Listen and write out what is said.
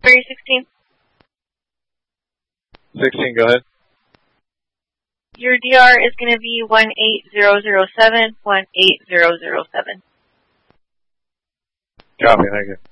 February 16th. 16, go ahead. Your DR is going to be 18007, 18007. Copy, thank you.